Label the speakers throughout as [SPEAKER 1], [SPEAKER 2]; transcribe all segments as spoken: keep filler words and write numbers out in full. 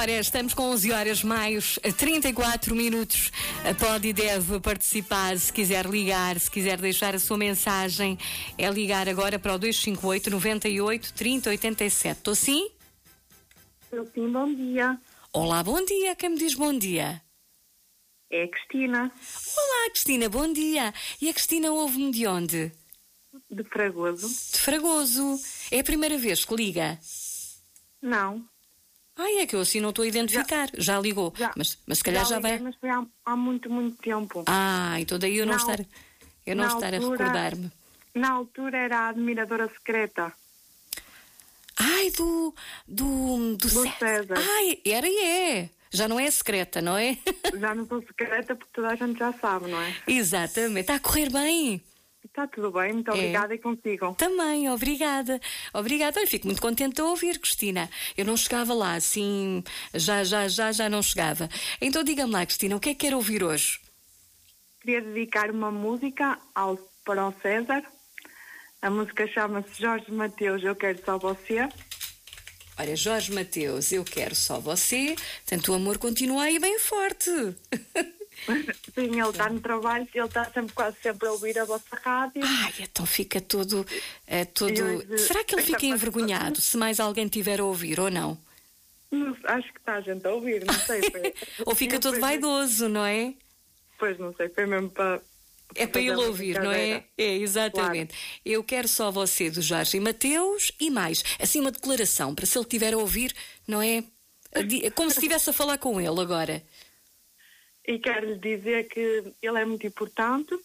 [SPEAKER 1] Ora, estamos com onze horas mais trinta e quatro minutos. Pode e deve participar se quiser ligar, se quiser deixar a sua mensagem. É ligar agora para o dois cinco oito, nove oito, três zero oito sete. Estou sim?
[SPEAKER 2] Estou sim, bom dia.
[SPEAKER 1] Olá, bom dia. Quem me diz bom dia?
[SPEAKER 2] É a Cristina,
[SPEAKER 1] Olá, Cristina, bom dia. E a Cristina ouve-me de onde?
[SPEAKER 2] de Fragoso.
[SPEAKER 1] De Fragoso. É a primeira vez que liga?
[SPEAKER 2] Não.
[SPEAKER 1] Ai, é que eu assim não estou a identificar. Já, já ligou.
[SPEAKER 2] Já.
[SPEAKER 1] Mas, mas se calhar já,
[SPEAKER 2] liguei,
[SPEAKER 1] vai...
[SPEAKER 2] Mas foi há, há muito, muito tempo.
[SPEAKER 1] Ah, então daí eu não,
[SPEAKER 2] Não.
[SPEAKER 1] estar, eu não
[SPEAKER 2] Na
[SPEAKER 1] estar
[SPEAKER 2] altura-
[SPEAKER 1] a recordar-me.
[SPEAKER 2] Na altura era a admiradora secreta.
[SPEAKER 1] Ai, do... Do, do,
[SPEAKER 2] Do
[SPEAKER 1] César.
[SPEAKER 2] César.
[SPEAKER 1] Ai, era e é. Já não é secreta, não é?
[SPEAKER 2] Já não sou secreta porque toda a gente já sabe, não é?
[SPEAKER 1] Exatamente. Está a correr bem.
[SPEAKER 2] Está tudo bem, muito obrigada e consigo.
[SPEAKER 1] Também, obrigada. Obrigada. Eu fico muito contente de ouvir, Cristina. Eu não chegava lá, assim... Já, já, já, já não chegava. Então diga-me lá, Cristina, o que é que quer ouvir hoje?
[SPEAKER 2] Queria dedicar uma música ao, para o César. A música chama-se Jorge Mateus, Eu Quero Só Você.
[SPEAKER 1] Olha, Jorge Mateus, eu quero só você. Portanto, o amor continua aí bem forte.
[SPEAKER 2] Sim, ele está no trabalho, ele está sempre, quase sempre a ouvir a vossa rádio.
[SPEAKER 1] Ai, então fica todo... É, todo...
[SPEAKER 2] Eu-
[SPEAKER 1] Será que ele fica envergonhado se mais alguém tiver a ouvir ou não?
[SPEAKER 2] Não, acho que está a gente a ouvir, não sei. Foi,
[SPEAKER 1] Ou fica todo
[SPEAKER 2] foi-
[SPEAKER 1] vaidoso, não é?
[SPEAKER 2] Pois, não sei, foi mesmo para...
[SPEAKER 1] É para ele
[SPEAKER 2] fazer uma
[SPEAKER 1] ouvir, não é?
[SPEAKER 2] brincadeira.
[SPEAKER 1] É, exatamente. Eu quero só você do Jorge Mateus e mais. Assim, uma declaração, para se ele estiver a ouvir, não é? Di- Como se estivesse a falar com ele agora.
[SPEAKER 2] E quero lhe dizer que ele é muito importante.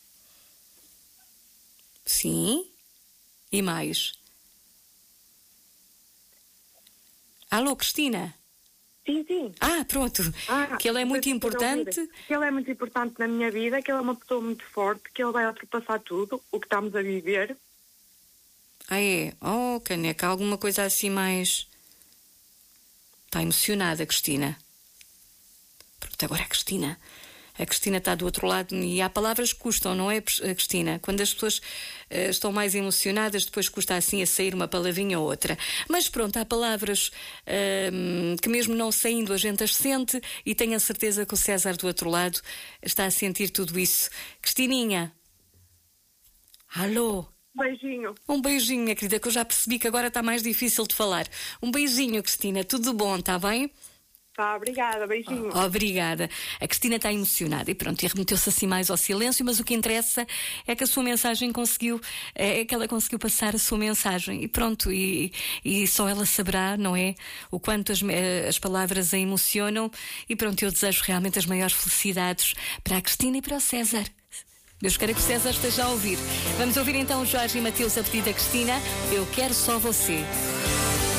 [SPEAKER 1] Sim. E mais. Alô, Cristina?
[SPEAKER 2] Sim, sim.
[SPEAKER 1] Ah, pronto.
[SPEAKER 2] Ah,
[SPEAKER 1] que ele é muito
[SPEAKER 2] depois de
[SPEAKER 1] importante.
[SPEAKER 2] ouvir. Que ele é muito importante na minha vida, que ele é uma pessoa muito forte, que ele vai ultrapassar tudo, o que estamos a viver.
[SPEAKER 1] Ah, é? Oh, caneca, alguma coisa assim mais... Está emocionada, Cristina. Pronto, agora a Cristina... A Cristina está do outro lado e há palavras que custam, não é, Cristina? Quando as pessoas uh, estão mais emocionadas, depois custa assim a sair uma palavrinha ou outra. Mas pronto, há palavras uh, que mesmo não saindo a gente as sente e tenho a certeza que o César do outro lado está a sentir tudo isso. Cristininha? Alô?
[SPEAKER 2] Beijinho.
[SPEAKER 1] Um beijinho, minha querida, que eu já percebi que agora está mais difícil de falar. Um beijinho, Cristina, tudo bom, está bem?
[SPEAKER 2] Tá, obrigada, beijinho.
[SPEAKER 1] Oh, obrigada. A Cristina está emocionada e pronto, e remeteu-se assim mais ao silêncio, mas o que interessa é que a sua mensagem conseguiu, é que ela conseguiu passar a sua mensagem e pronto, e, e só ela saberá, não é? O quanto as, as palavras a emocionam e pronto, eu desejo realmente as maiores felicidades para a Cristina e para o César. Deus queira que o César esteja a ouvir. Vamos ouvir então o Jorge Mateus a pedir da Cristina, Eu Quero Só Você.